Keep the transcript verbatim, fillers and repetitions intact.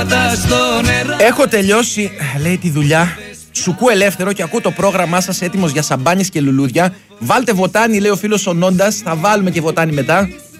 Έχω τελειώσει, λέει, τη δουλειά. Σουκού ελεύθερο και ακούω το πρόγραμμά σας έτοιμος για σαμπάνιες και λουλούδια. Βάλτε βοτάνι, λέει ο φίλος ο Νόντας. Θα βάλουμε και βοτάνι μετά.